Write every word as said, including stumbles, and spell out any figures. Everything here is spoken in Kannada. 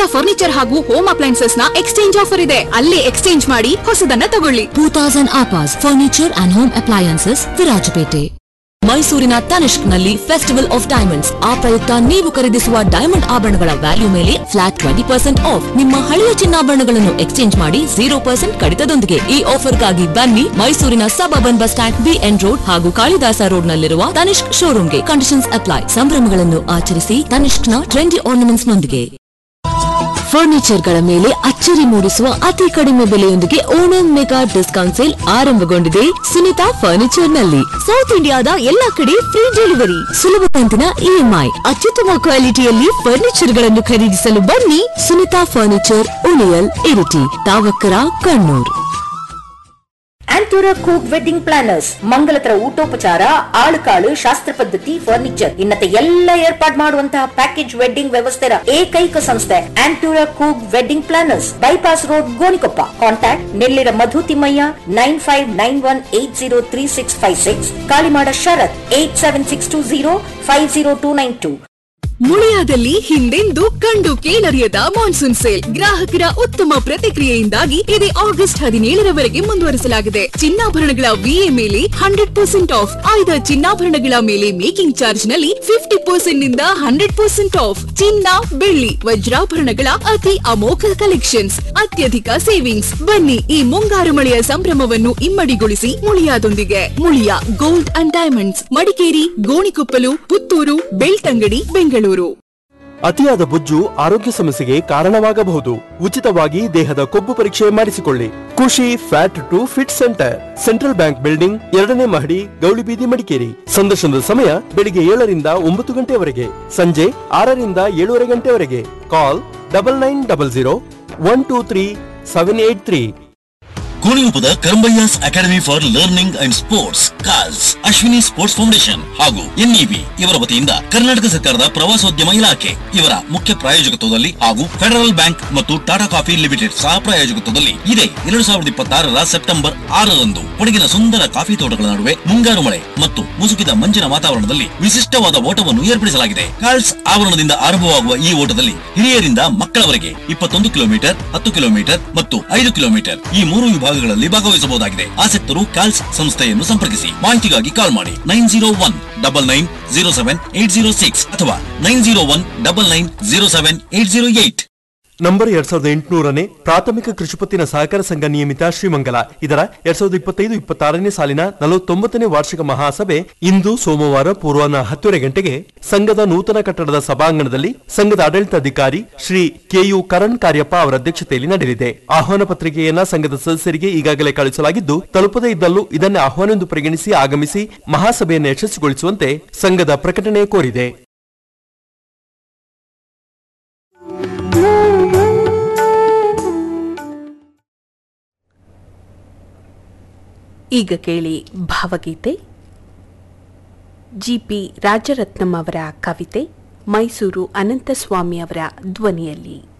ಫರ್ನಿಚರ್ ಹಾಗೂ ಹೋಮ್ ಅಪ್ಲೈನ್ಸಸ್ ನ ಎಕ್ಸ್ಚೇಂಜ್ ಆಫರ್ ಇದೆ. ಅಲ್ಲಿ ಎಕ್ಸ್ಚೇಂಜ್ ಮಾಡಿ ಹೊಸದನ್ನ ತಗೊಳ್ಳಿ. Two thousand ಆಪಾಸ್ furniture and home appliances, Virajpet. ಮೈಸೂರಿನ ತನಿಷ್ಕ್ ನಲ್ಲಿ ಫೆಸ್ಟಿವಲ್ ಆಫ್ ಡೈಮಂಡ್ಸ್. ಆ ಪ್ರಯುಕ್ತ ನೀವು ಖರೀದಿಸುವ ಡೈಮಂಡ್ ಆಭರಣಗಳ ವ್ಯಾಲ್ಯೂ ಮೇಲೆ ಫ್ಲಾಟ್ ಟ್ವೆಂಟಿ ಪರ್ಸೆಂಟ್ ಆಫ್. ನಿಮ್ಮ ಹಳೆಯ ಚಿನ್ನಾಭರಣಗಳನ್ನು ಎಕ್ಸ್ಚೇಂಜ್ ಮಾಡಿ ಜೀರೋ ಪರ್ಸೆಂಟ್ ಕಡಿತದೊಂದಿಗೆ. ಈ ಆಫರ್ಗಾಗಿ ಬನ್ನಿ ಮೈಸೂರಿನ suburban bus stand, B N road ಹಾಗೂ ಕಾಳಿದಾಸ ರೋಡ್ ನಲ್ಲಿರುವ ತನಿಷ್ಕ್ ಶೋರೂಮ್ಗೆ. Conditions apply. ಸಂಭ್ರಮಗಳನ್ನು ಆಚರಿಸಿ ತನಿಷ್ಕ್ ನ ಟ್ರೆಂಡಿ ಆರ್ನಮೆಂಟ್ಸ್ ನೊಂದಿಗೆ. ಫರ್ನಿಚರ್ಗಳ ಮೇಲೆ ಅಚ್ಚರಿ ಮೂಡಿಸುವ ಅತಿ ಕಡಿಮೆ ಬೆಲೆಯೊಂದಿಗೆ ಓಣಂ ಮೆಗಾ ಡಿಸ್ಕೌಂಟ್ ಸೇಲ್ ಆರಂಭಗೊಂಡಿದೆ ಸುನಿತಾ ಫರ್ನಿಚರ್ ನಲ್ಲಿ. ಸೌತ್ ಇಂಡಿಯಾದ ಎಲ್ಲಾ ಕಡೆ ಫ್ರೀ ಡೆಲಿವರಿ, ಸುಲಭ ಕಂತಿನ ಇಎಂಐ, ಅತ್ಯುತ್ತಮ ಕ್ವಾಲಿಟಿಯಲ್ಲಿ ಫರ್ನಿಚರ್ ಗಳನ್ನು ಖರೀದಿಸಲು ಬನ್ನಿ Sunita furniture, ಉಳಿಯಲ್, Iritty, Thavakkara, Kannur. ಆಂಟೂರ ಕೂಕ್ wedding planners. ಮಂಗಲತರ ಊಟೋಪಚಾರ, ಆಳುಕಾಳು, ಶಾಸ್ತ್ರ ಪದ್ಧತಿ, ಫರ್ನಿಚರ್ ಇನ್ನತೆ ಎಲ್ಲ ಏರ್ಪಾಡು ಮಾಡುವಂತಹ ಪ್ಯಾಕೇಜ್ ವೆಡ್ಡಿಂಗ್ ವ್ಯವಸ್ಥೆಯ ಏಕೈಕ ಸಂಸ್ಥೆ ಆಂಟೂರ ಕೂಕ್ wedding planners, bypass road, Gonikoppa. Contact Nellira ಮಧು Thimmaiah nine five nine one eight zero three six five six, Kalimada ಶರತ್ eight seven six two zero five zero two nine two. ಮುಳಿಯಾದಲ್ಲಿ ಹಿಂದೆಂದೂ ಕಂಡು ಕೇಳರಿಯದ ಮಾನ್ಸೂನ್ ಸೇಲ್. ಗ್ರಾಹಕರ ಉತ್ತಮ ಪ್ರತಿಕ್ರಿಯೆಯಿಂದಾಗಿ ಇದು ಆಗಸ್ಟ್ ಹದಿನೇಳರವರೆಗೆ ಮುಂದುವರಿಸಲಾಗಿದೆ. ಚಿನ್ನಾಭರಣಗಳ ವಿಎ ಮೇಲೆ ಹಂಡ್ರೆಡ್ ಪರ್ಸೆಂಟ್ ಆಫ್. ಆಯ್ದ ಚಿನ್ನಾಭರಣಗಳ ಮೇಲೆ ಮೇಕಿಂಗ್ ಚಾರ್ಜ್ ನಲ್ಲಿ ಫಿಫ್ಟಿ ಪರ್ಸೆಂಟ್ ನಿಂದ ಹಂಡ್ರೆಡ್ ಪರ್ಸೆಂಟ್ ಆಫ್. ಚಿನ್ನ, ಬೆಳ್ಳಿ, ವಜ್ರಾಭರಣಗಳ ಅತಿ ಅಮೋಘ ಕಲೆಕ್ಷನ್ಸ್, ಅತ್ಯಧಿಕ ಸೇವಿಂಗ್ಸ್. ಬನ್ನಿ ಈ ಮುಂಗಾರು ಮಳೆಯ ಸಂಭ್ರಮವನ್ನು ಇಮ್ಮಡಿಗೊಳಿಸಿ ಮುಳಿಯಾದೊಂದಿಗೆ. Muliya gold and diamonds, Madikeri, Gonikoppal, Puttur, Belthangady, Bengaluru. ಅತಿಯಾದ ಬೊಜ್ಜು ಆರೋಗ್ಯ ಸಮಸ್ಯೆಗೆ ಕಾರಣವಾಗಬಹುದು. ಉಚಿತವಾಗಿ ದೇಹದ ಕೊಬ್ಬು ಪರೀಕ್ಷೆ ಮಾಡಿಸಿಕೊಳ್ಳಿ. ಖುಷಿ fat to fit centre, central bank building, ಎರಡನೇ ಮಹಡಿ, ಗೌಳಿಬೀದಿ, ಮಡಿಕೇರಿ. ಸಂದರ್ಶನದ ಸಮಯ ಬೆಳಿಗ್ಗೆ ಏಳರಿಂದ ಒಂಬತ್ತು ಗಂಟೆವರೆಗೆ, ಸಂಜೆ ಆರರಿಂದ ಏಳೂವರೆ ಗಂಟೆವರೆಗೆ. ಕಾಲ್ double nine double zero one two three seven eight three. ಕೋಣಿಯೂಪದ Karambayya's academy for learning and sports, calls, Ashwini sports foundation ಹಾಗೂ ಎನ್ಇಬಿ ಇವರ ವತಿಯಿಂದ ಕರ್ನಾಟಕ ಸರ್ಕಾರದ ಪ್ರವಾಸೋದ್ಯಮ ಇಲಾಖೆ ಇವರ ಮುಖ್ಯ ಪ್ರಾಯೋಜಕತ್ವದಲ್ಲಿ ಹಾಗೂ ಫೆಡರಲ್ ಬ್ಯಾಂಕ್ ಮತ್ತು ಟಾಟಾ ಕಾಫಿ ಲಿಮಿಟೆಡ್ ಸಹ ಪ್ರಾಯೋಜಕತ್ವದಲ್ಲಿ ಇದೇ ಎರಡು ಸಾವಿರದ ಇಪ್ಪತ್ತಾರರ ಸೆಪ್ಟೆಂಬರ್ ಆರರಂದು ಕೊಡಗಿನ ಸುಂದರ ಕಾಫಿ ತೋಟಗಳ ನಡುವೆ ಮುಂಗಾರು ಮಳೆ ಮತ್ತು ಮುಸುಕಿದ ಮಂಜಿನ ವಾತಾವರಣದಲ್ಲಿ ವಿಶಿಷ್ಟವಾದ ಓಟವನ್ನು ಏರ್ಪಡಿಸಲಾಗಿದೆ. ಕಾಲ್ಸ್ ಆವರಣದಿಂದ ಆರಂಭವಾಗುವ ಈ ಓಟದಲ್ಲಿ ಹಿರಿಯರಿಂದ ಮಕ್ಕಳವರೆಗೆ ಇಪ್ಪತ್ತೊಂದು ಕಿಲೋಮೀಟರ್, ಹತ್ತು ಕಿಲೋಮೀಟರ್ ಮತ್ತು ಐದು ಕಿಲೋಮೀಟರ್ ಈ ಮೂರು ವಿಭಾಗಗಳಲ್ಲಿ ಭಾಗವಹಿಸಬಹುದಾಗಿದೆ. ಆಸಕ್ತರು ಕಾಲ್ಸ್ ಸಂಸ್ಥೆಯನ್ನು ಸಂಪರ್ಕಿಸಿ. ಮಾಹಿತಿಗಾಗಿ ಕಾಲ್ ಮಾಡಿ nine zero one double nine zero seven eight zero six ಅಥವಾ nine zero one double nine zero seven eight zero eight. Number ಎರಡ್ ಸಾವಿರದ ಎಂಟುನೂರನೇ ಪ್ರಾಥಮಿಕ ಕೃಷಿಪತ್ತಿನ ಸಹಕಾರ ಸಂಘ ನಿಯಮಿತ ಶ್ರೀಮಂಗಲ ಇದರ ಎರಡ್ ಸಾವಿರದ ಇಪ್ಪತ್ತೈದು ಇಪ್ಪತ್ತಾರನೇ ಸಾಲಿನ ನಲವತ್ತೊಂಬತ್ತನೇ ವಾರ್ಷಿಕ ಮಹಾಸಭೆ ಇಂದು ಸೋಮವಾರ ಪೂರ್ವಾಹ್ನ ಹತ್ತುವರೆ ಗಂಟೆಗೆ ಸಂಘದ ನೂತನ ಕಟ್ಟಡದ ಸಭಾಂಗಣದಲ್ಲಿ ಸಂಘದ ಆಡಳಿತಾಧಿಕಾರಿ ಶ್ರೀ ಕೆಯು ಕರಣ್ ಕಾರ್ಯಪ್ಪ ಅವರ ಅಧ್ಯಕ್ಷತೆಯಲ್ಲಿ ನಡೆಯಲಿದೆ. ಆಹ್ವಾನ ಪತ್ರಿಕೆಯನ್ನ ಸಂಘದ ಸದಸ್ಯರಿಗೆ ಈಗಾಗಲೇ ಕಳುಹಿಸಲಾಗಿದ್ದು, ತಲುಪದೇ ಇದ್ದಲ್ಲೂ ಇದನ್ನೇ ಆಹ್ವಾನವೆಂದು ಪರಿಗಣಿಸಿ ಆಗಮಿಸಿ ಮಹಾಸಭೆಯನ್ನು ಯಶಸ್ವಿಗೊಳಿಸುವಂತೆ ಸಂಘದ ಪ್ರಕಟಣೆ ಕೋರಿದೆ. ಈಗ ಕೇಳಿ ಭಾವಗೀತೆ. ಜಿಪಿ ರಾಜರತ್ನಂ ಅವರ ಕವಿತೆ, ಮೈಸೂರು ಅನಂತಸ್ವಾಮಿ ಅವರ ಧ್ವನಿಯಲ್ಲಿ.